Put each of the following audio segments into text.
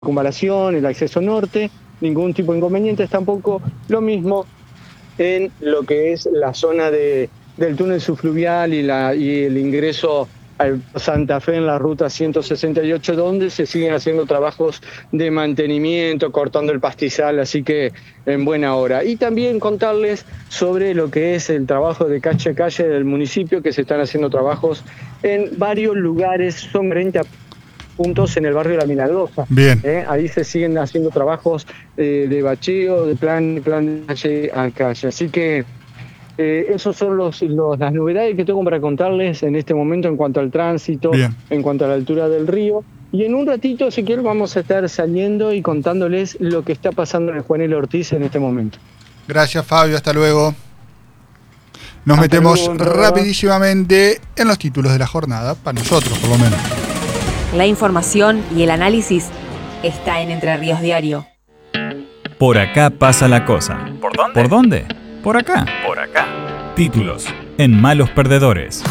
circunvalación, el acceso norte, ningún tipo de inconvenientes, tampoco lo mismo en lo que es la zona del túnel subfluvial y el ingreso al Santa Fe en la ruta 168, donde se siguen haciendo trabajos de mantenimiento, cortando el pastizal, así que en buena hora. Y también contarles sobre lo que es el trabajo de calle a calle del municipio, que se están haciendo trabajos en varios lugares, son 30 puntos en el barrio de La Milagrosa. Bien. Ahí se siguen haciendo trabajos de bacheo, de plan de calle a calle. Así que esos son las novedades que tengo para contarles en este momento en cuanto al tránsito, Bien. en cuanto a la altura del río. Y en un ratito, Ezequiel, vamos a estar saliendo y contándoles lo que está pasando en el Juan L. Ortiz en este momento. Gracias, Fabio. Hasta luego. Nos metemos rapidísimamente en los títulos de la jornada, para nosotros por lo menos. La información y el análisis está en Entre Ríos Diario. Por acá pasa la cosa. ¿Por dónde? ¿Por dónde? Por acá. Por acá. Títulos en Malos Perdedores.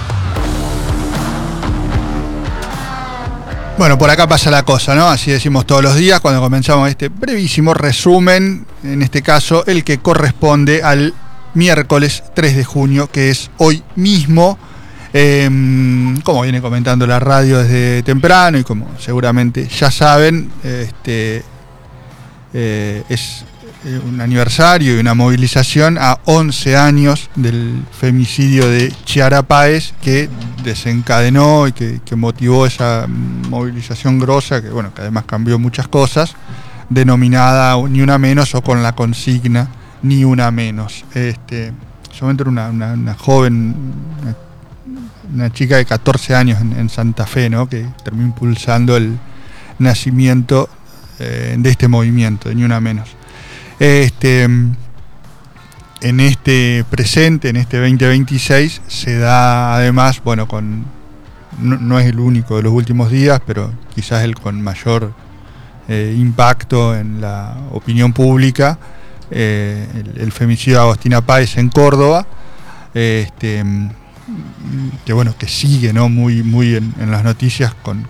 Bueno, por acá pasa la cosa, ¿no? Así decimos todos los días cuando comenzamos este brevísimo resumen, en este caso el que corresponde al miércoles 3 de junio, que es hoy mismo. Como viene comentando la radio desde temprano y como seguramente ya saben, es un aniversario y una movilización a 11 años del femicidio de Chiara Páez, que desencadenó y que motivó esa movilización grosa, que bueno, que además cambió muchas cosas, denominada Ni Una Menos, o con la consigna Ni Una Menos. Solamente era una joven, una chica de 14 años en Santa Fe, ¿no? Que terminó impulsando el nacimiento de este movimiento, de Ni Una Menos. En este presente, en este 2026, se da además, bueno, no es el único de los últimos días, pero quizás el con mayor impacto en la opinión pública, el femicidio de Agostina Páez en Córdoba, que bueno, que sigue, ¿no? muy en las noticias con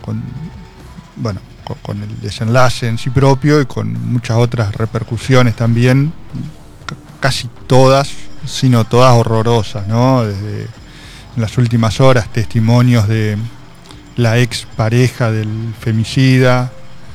el desenlace en sí propio y con muchas otras repercusiones también, casi todas, sino todas horrorosas, ¿no? Desde en las últimas horas, testimonios de la ex pareja del femicida,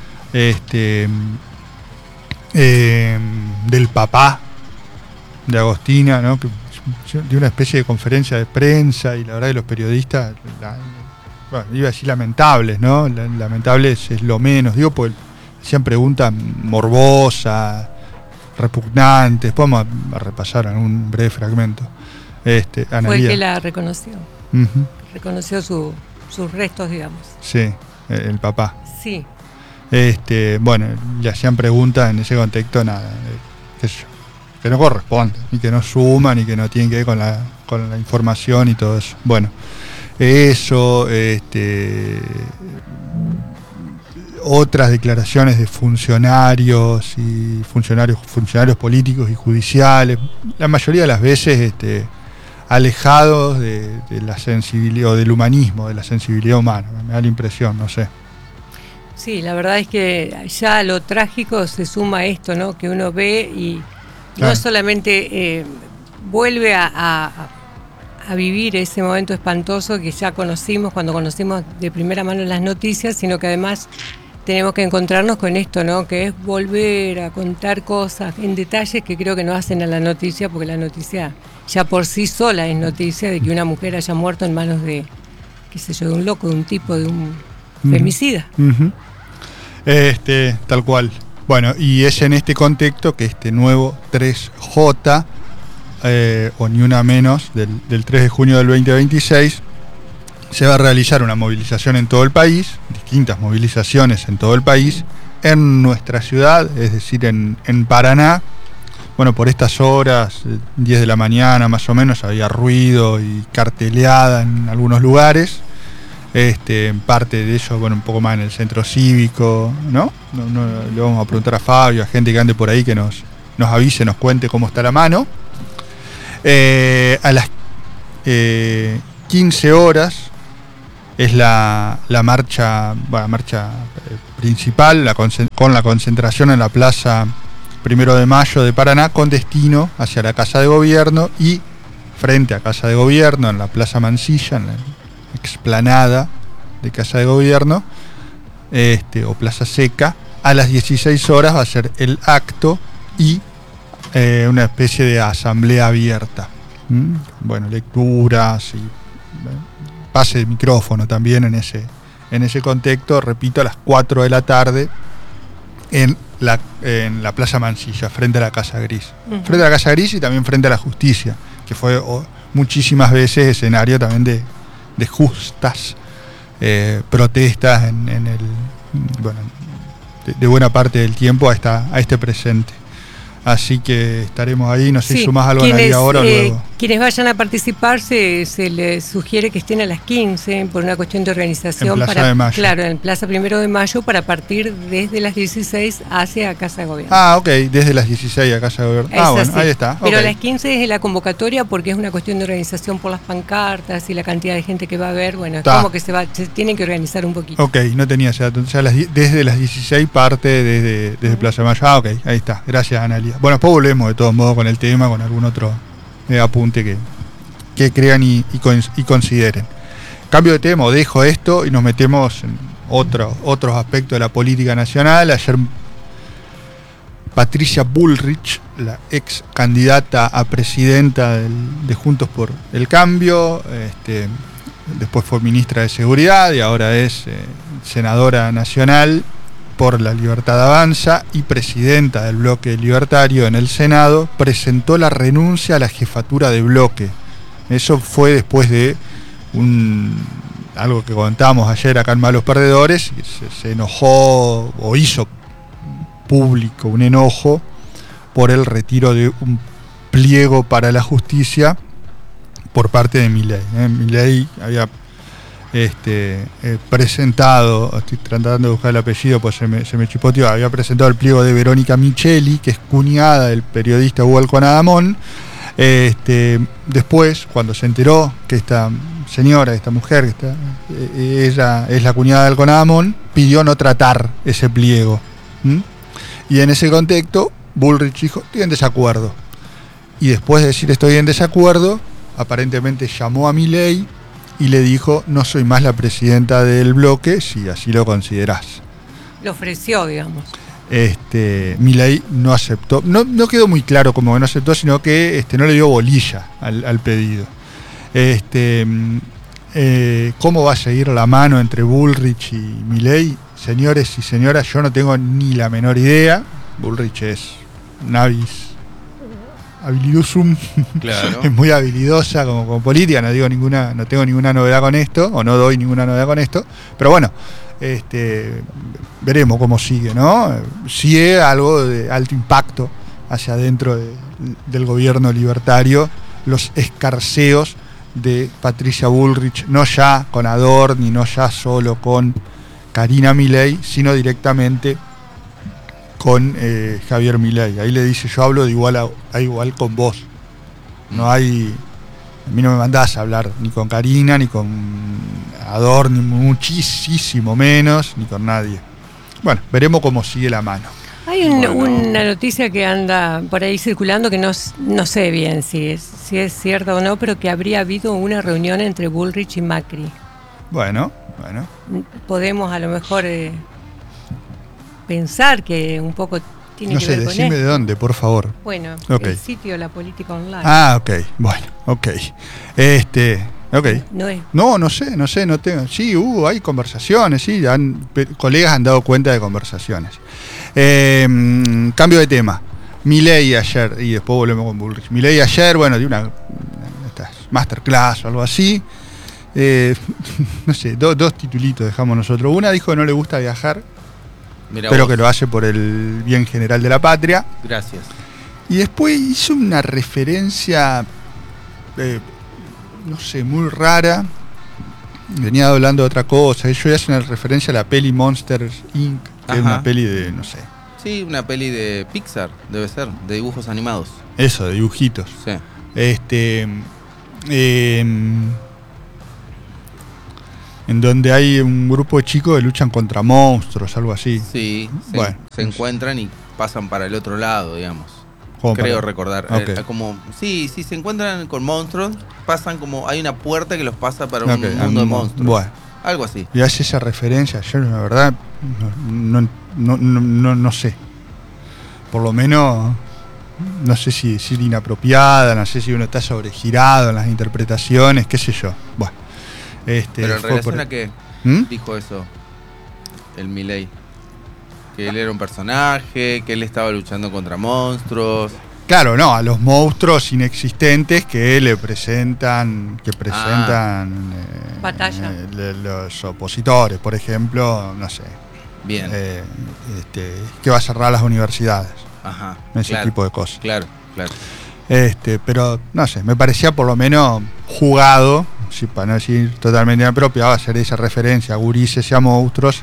del papá de Agostina, ¿no? Que de una especie de conferencia de prensa, y la verdad que los periodistas, iba a decir lamentables, ¿no? Lamentables es lo menos, digo, porque hacían preguntas morbosas, repugnantes. Vamos a repasar en un breve fragmento. Analía. Fue el que la reconoció. Uh-huh. Reconoció sus restos, digamos. Sí, el papá. Sí. Bueno, le hacían preguntas en ese contexto, nada, qué sé yo, que no corresponde, ni que no suma, ni que no tiene que ver con la información y todo eso. Bueno, eso, otras declaraciones de funcionarios políticos y judiciales, la mayoría de las veces alejados de la sensibilidad o del humanismo, de la sensibilidad humana, me da la impresión, no sé. Sí, la verdad es que ya lo trágico se suma a esto, ¿no? Que uno ve y no solamente vuelve a vivir ese momento espantoso que ya conocimos cuando conocimos de primera mano las noticias, sino que además tenemos que encontrarnos con esto, ¿no? Que es volver a contar cosas en detalles que creo que no hacen a la noticia, porque la noticia ya por sí sola es noticia de que una mujer haya muerto en manos de, qué sé yo, de un loco, de un tipo, de un femicida. Uh-huh. Tal cual. Bueno, y es en este contexto que este nuevo 3J, o Ni Una Menos, del 3 de junio del 2026, se va a realizar una movilización en todo el país, distintas movilizaciones en todo el país, en nuestra ciudad, es decir, en Paraná. Bueno, por estas horas, 10 de la mañana más o menos, había ruido y carteleada en algunos lugares. En parte de ello, bueno, un poco más en el centro cívico, ¿no? Le vamos a preguntar a Fabio, a gente que ande por ahí, que nos avise, nos cuente cómo está la mano. A las 15 horas es la marcha principal, con la concentración en la Plaza 1 de Mayo de Paraná, con destino hacia la Casa de Gobierno, y frente a Casa de Gobierno, en la Plaza Mansilla, en la explanada de Casa de Gobierno, o Plaza Seca, a las 16 horas va a ser el acto y una especie de asamblea abierta. Bueno, lecturas y pase de micrófono también en ese contexto, repito, a las 4 de la tarde en la Plaza Mansilla, frente a la Casa Gris. Uh-huh. Frente a la Casa Gris y también frente a la Justicia, que fue muchísimas veces escenario también de justas protestas de buena parte del tiempo a este presente. Así que estaremos ahí, no sé si sumás algo, Analía, ahora o luego. Quienes vayan a participar se les sugiere que estén a las 15 por una cuestión de organización. En Plaza de Mayo. Claro, en Plaza 1 de Mayo, para partir desde las 16 hacia Casa de Gobierno. Ah, ok, desde las 16 a Casa de Gobierno. Bueno, ahí está. Pero okay. A las 15 es la convocatoria porque es una cuestión de organización por las pancartas y la cantidad de gente que va a ver. Bueno, es como que se tienen que organizar un poquito. Ok, no tenía ese dato. O sea, desde las 16 parte desde Plaza de Mayo. Ah, ok, ahí está. Gracias, Analía. Bueno, después volvemos de todos modos con el tema, con algún otro apunte que crean y consideren. Cambio de tema, dejo esto y nos metemos en otros aspectos de la política nacional. Ayer Patricia Bullrich, la ex candidata a presidenta de Juntos por el Cambio, después fue ministra de Seguridad y ahora es senadora nacional por La Libertad Avanza y presidenta del bloque libertario en el Senado, presentó la renuncia a la jefatura de bloque. Eso fue después de algo que contábamos ayer acá en Malos Perdedores, se enojó o hizo público un enojo por el retiro de un pliego para la justicia por parte de Milei. Milei había presentado, estoy tratando de buscar el apellido pues se me chipoteó, había presentado el pliego de Verónica Micheli, que es cuñada del periodista Hugo Alconadamón. Después, cuando se enteró que esta señora, esta mujer, ella es la cuñada de Alconadamón, pidió no tratar ese pliego. Y en ese contexto, Bullrich dijo, estoy en desacuerdo. Y después de decir estoy en desacuerdo, aparentemente llamó a Milei y le dijo, no soy más la presidenta del bloque, si así lo considerás. Lo ofreció, digamos. Milei no aceptó, no quedó muy claro cómo que no aceptó, sino que no le dio bolilla al pedido. ¿Cómo va a seguir la mano entre Bullrich y Milei? Señores y señoras, yo no tengo ni la menor idea. Bullrich es navis habilidosum, claro. Es muy habilidosa como política, no tengo ninguna novedad con esto, o no doy ninguna novedad con esto, pero bueno, veremos cómo sigue, ¿no? Si es algo de alto impacto hacia adentro del gobierno libertario, los escarceos de Patricia Bullrich, no ya con Adorni, no ya solo con Karina Milei, sino directamente con Javier Milei. Ahí le dice, yo hablo de igual a igual con vos. A mí no me mandás a hablar ni con Karina, ni con Adorni, muchísimo menos, ni con nadie. Bueno, veremos cómo sigue la mano. Hay una noticia que anda por ahí circulando que no sé bien si es cierta o no, pero que habría habido una reunión entre Bullrich y Macri. Bueno. Podemos a lo mejor pensar que un poco tiene que ver con esto. No sé, decime de dónde, por favor. Bueno, okay. El sitio La Política Online. Ah, ok, bueno, ok. Okay. No sé, no tengo. Sí, hay conversaciones, sí, colegas han dado cuenta de conversaciones. Cambio de tema. Milei ayer, y después volvemos con Bullrich. Milei ayer, dio una masterclass o algo así. No sé, dos titulitos dejamos nosotros. Una dijo que no le gusta viajar, pero que lo hace por el bien general de la patria. Gracias. Y después hizo una referencia, no sé, muy rara. Venía hablando de otra cosa. Ellos hacen una referencia a la peli Monsters Inc., que es una peli de, no sé. Sí, una peli de Pixar, debe ser, de dibujos animados. Eso, de dibujitos. Sí. en donde hay un grupo de chicos que luchan contra monstruos, algo así. Sí, Bueno. se encuentran y pasan para el otro lado, digamos. Como Creo para- recordar. Ok. Sí, se encuentran con monstruos, pasan como. Hay una puerta que los pasa para Ok, un mundo de monstruos. Bueno, Algo así. y hace esa referencia, yo la verdad no sé. Por lo menos, no sé si decir inapropiada, no sé si uno está sobregirado en las interpretaciones, qué sé yo. Bueno, Pero en fue relación por- a qué ¿Mm? dijo eso el Milei. Que él era un personaje, que él estaba luchando contra monstruos. Claro, no, a los monstruos inexistentes que le presentan, Batalla. los opositores, por ejemplo, no sé, Bien. que va a cerrar las universidades, Ajá. ese claro, tipo de cosas. Claro. Pero no sé, me parecía por lo menos jugado, sí, para no decir totalmente inapropiado, hacer esa referencia a gurises y a monstruos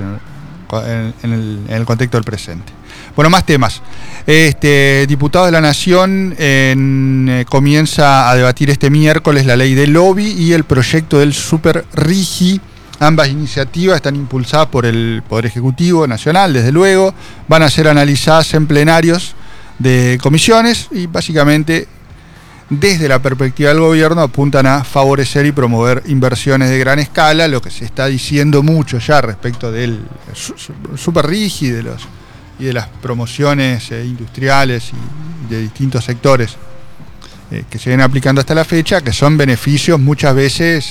en el contexto del presente. Bueno, más temas. Diputados de la Nación comienza a debatir este miércoles la ley del lobby y el proyecto del Super RIGI. Ambas iniciativas están impulsadas por el Poder Ejecutivo Nacional, desde luego. Van a ser analizadas en plenarios de comisiones y básicamente desde la perspectiva del gobierno apuntan a favorecer y promover inversiones de gran escala, lo que se está diciendo mucho ya respecto del Super RIGI y de las promociones industriales y de distintos sectores que se vienen aplicando hasta la fecha, que son beneficios muchas veces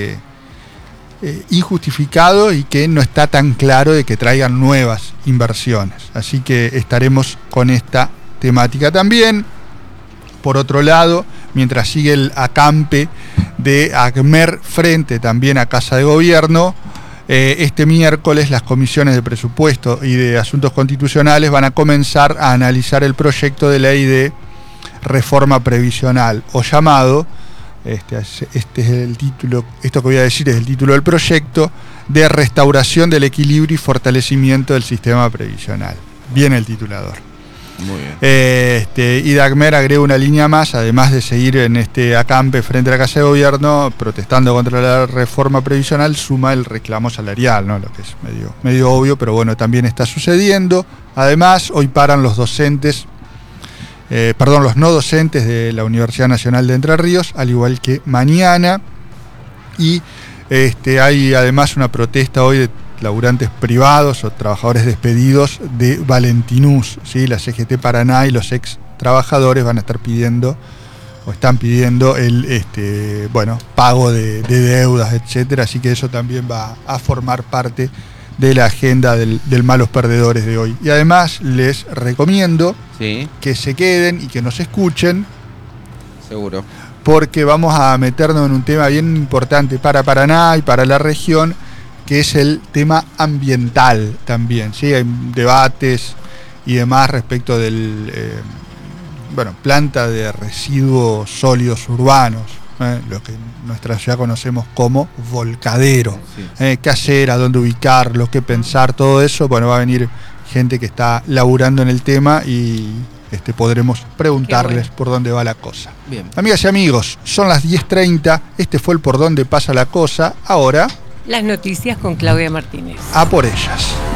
injustificados y que no está tan claro de que traigan nuevas inversiones. Así que estaremos con esta temática también. Por otro lado, mientras sigue el acampe de ACMER frente también a Casa de Gobierno, este miércoles las comisiones de presupuesto y de asuntos constitucionales van a comenzar a analizar el proyecto de ley de reforma previsional, o llamado, este es el título, esto que voy a decir es el título del proyecto, de restauración del equilibrio y fortalecimiento del sistema previsional. Bien el titulador. Muy bien. Y DACMER agrega una línea más, además de seguir en este acampe frente a la Casa de Gobierno, protestando contra la reforma previsional, suma el reclamo salarial, ¿no? Lo que es medio obvio, pero bueno, también está sucediendo. Además, hoy paran los los no docentes de la Universidad Nacional de Entre Ríos, al igual que mañana. Y hay además una protesta hoy de laburantes privados o trabajadores despedidos de Valentinus, ¿sí? La CGT Paraná y los ex trabajadores van a estar pidiendo o están pidiendo el pago de deudas, etcétera, así que eso también va a formar parte de la agenda del Malos Perdedores de hoy. Y además les recomiendo que se queden y que nos escuchen, seguro, porque vamos a meternos en un tema bien importante para Paraná y para la región, que es el tema ambiental también, ¿sí? Hay debates y demás respecto del planta de residuos sólidos urbanos, lo que en nuestra ciudad conocemos como volcadero. Sí. ¿Qué hacer? ¿A dónde ubicarlo? ¿Qué pensar? Todo eso, bueno, va a venir gente que está laburando en el tema y podremos preguntarles por dónde va la cosa. Bien. Amigas y amigos, son las 10:30, este fue el Por Dónde Pasa la Cosa, ahora Las noticias con Claudia Martínez. a por ellas.